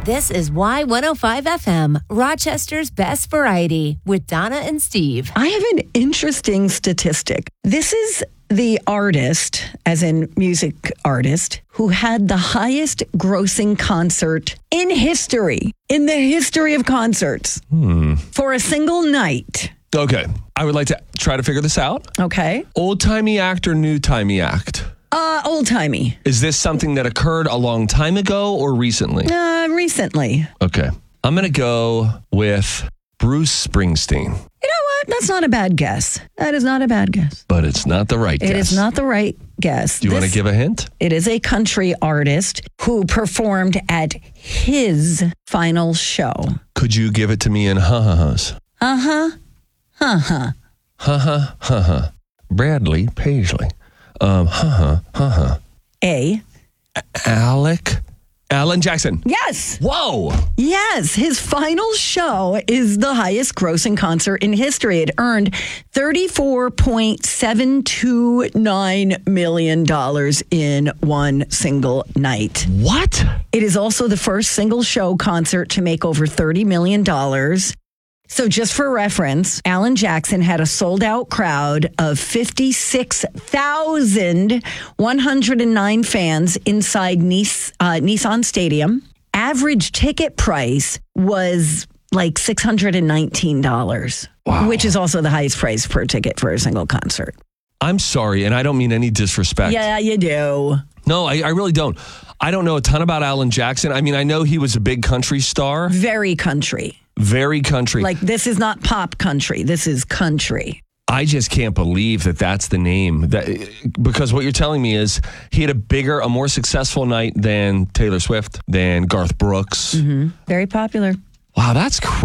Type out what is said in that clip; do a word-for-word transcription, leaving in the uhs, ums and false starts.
This is Y one oh five F M, Rochester's best variety, with Donna and Steve. I have an interesting statistic. This is the artist, as in music artist, who had the highest grossing concert in history, in the history of concerts, Hmm. for a single night. Okay. I would like to try to figure this out. Okay. Old-timey act or new-timey act? Uh, old-timey. Is this something that occurred a long time ago or recently? Uh, recently. Okay. I'm going to go with Bruce Springsteen. You know what? That's not a bad guess. That is not a bad guess. But it's not the right guess. It is not the right guess. Do you want to give a hint? It is a country artist who performed at his final show. Could you give it to me in ha-ha-has? Uh-huh. Uh-huh. Ha-ha, ha-ha. Bradley Paisley. Um, ha-ha, ha-ha. A. Alec. Alan Jackson. Yes. Whoa. Yes. His final show is the highest grossing concert in history. It earned thirty-four point seven two nine million dollars in one single night. What? It is also the first single show concert to make over thirty million dollars. So just for reference, Alan Jackson had a sold-out crowd of fifty-six thousand one hundred nine fans inside Nice, uh, Nissan Stadium. Average ticket price was like six hundred nineteen dollars, Wow. which is also the highest price per ticket for a single concert. I'm sorry, and I don't mean any disrespect. Yeah, you do. No, I, I really don't. I don't know a ton about Alan Jackson. I mean, I know he was a big country star. Very country. Very country. Like, this is not pop country. This is country. I just can't believe that that's the name. That because what you're telling me is he had a bigger, a more successful night than Taylor Swift, than Garth Brooks. Mm-hmm. Very popular. Wow, that's crazy.